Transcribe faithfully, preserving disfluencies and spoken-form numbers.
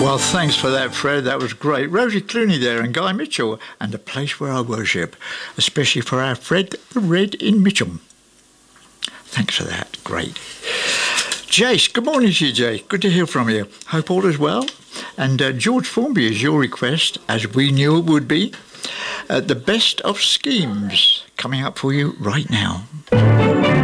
Well, thanks for that, Fred. That was great. Rosie Clooney there and Guy Mitchell and The Place Where I Worship, especially for our Fred the Red in Mitcham. Thanks for that. Great. Jace, good morning to you, Jace. Good to hear from you. Hope all is well. And uh, George Formby is your request, as we knew it would be. Uh, the Best of Schemes coming up for you right now.